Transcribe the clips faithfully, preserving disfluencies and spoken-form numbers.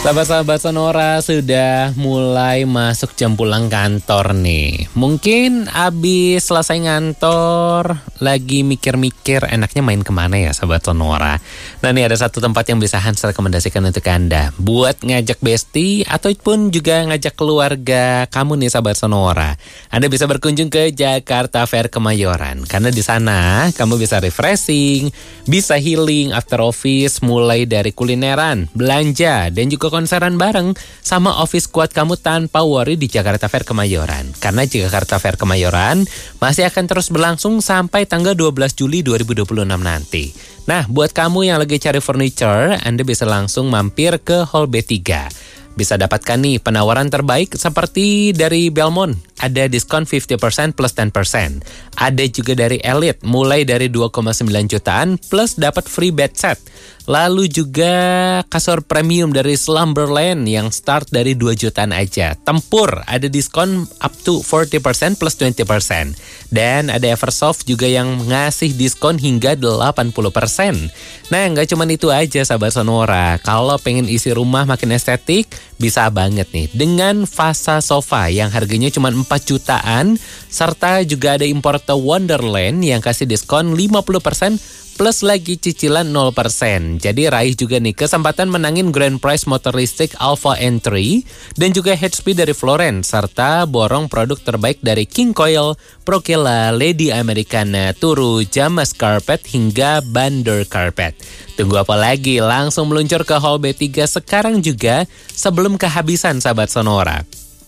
Sahabat-sahabat Sonora sudah mulai masuk jam pulang kantor nih. Mungkin abis selesai ngantor, lagi mikir-mikir enaknya main kemana ya sahabat Sonora. Nah nih ada satu tempat yang bisa Hans rekomendasikan untuk Anda. Buat ngajak bestie ataupun juga ngajak keluarga kamu nih sahabat Sonora. Anda bisa berkunjung ke Jakarta Fair Kemayoran. Karena di sana kamu bisa refreshing, bisa healing after office mulai dari kulineran, belanja, dan juga konseran bareng sama office squad kamu tanpa worry di Jakarta Fair Kemayoran. Karena Jakarta Fair Kemayoran masih akan terus berlangsung sampai tanggal dua belas Juli dua ribu dua puluh enam nanti. Nah, buat kamu yang lagi cari furniture, Anda bisa langsung mampir ke Hall B tiga. Bisa dapatkan nih penawaran terbaik seperti dari Belmont, ada diskon lima puluh persen plus sepuluh persen. Ada juga dari Elite, mulai dari dua koma sembilan jutaan plus dapat free bed set. Lalu juga kasur premium dari Slumberland yang start dari dua jutaan aja. Tempur, ada diskon up to empat puluh persen plus dua puluh persen. Dan ada Eversoft juga yang ngasih diskon hingga delapan puluh persen. Nah, nggak cuma itu aja sahabat Sonora. Kalau pengen isi rumah makin estetik, bisa banget nih dengan Vasa Sofa yang harganya cuma empat jutaan. Serta juga ada Importe Wonderland yang kasih diskon lima puluh persen plus lagi cicilan nol persen. Jadi raih juga nih kesempatan menangin grand prize motor listrik Alpha Entry dan juga H P dari Florence serta borong produk terbaik dari King Coil, Prokela, Lady Americana, Turu, Jamas Carpet hingga Bander Carpet. Tunggu apa lagi? Langsung meluncur ke Hall B tiga sekarang juga sebelum kehabisan sahabat Sonora.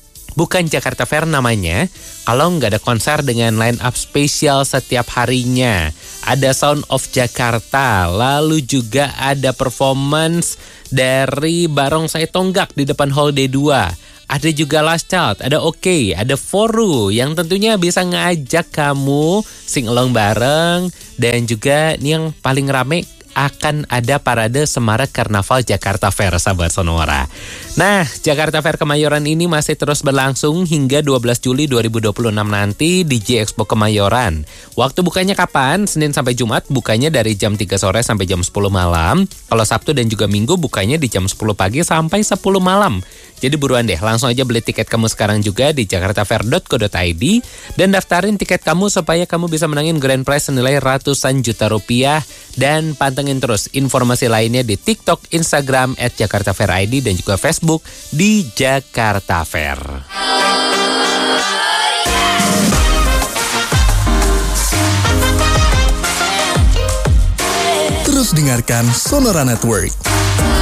Bukan Jakarta Fair namanya, kalau nggak ada konser dengan line up spesial setiap harinya. Ada Sound of Jakarta, lalu juga ada performance dari Barongsai Tonggak di depan Hall D dua. Ada juga Last Child, ada Oke, ada Foru yang tentunya bisa ngajak kamu sing along bareng. Dan juga nih yang paling rame, akan ada parade Semarak Karnaval Jakarta Fair sahabat Sonora. Nah, Jakarta Fair Kemayoran ini masih terus berlangsung hingga dua belas Juli dua ribu dua puluh enam nanti di J Expo Kemayoran. Waktu bukanya kapan? Senin sampai Jumat bukanya dari jam tiga sore sampai jam sepuluh malam. Kalau Sabtu dan juga Minggu bukanya di jam sepuluh pagi sampai sepuluh malam. Jadi buruan deh, langsung aja beli tiket kamu sekarang juga di jakarta fair dot co dot i d dan daftarin tiket kamu supaya kamu bisa menangin grand prize senilai ratusan juta rupiah. Dan pantengin terus informasi lainnya di TikTok, Instagram at Jakarta Fair I D dan juga Facebook di Jakarta Fair. Terus dengarkan Sonora Network.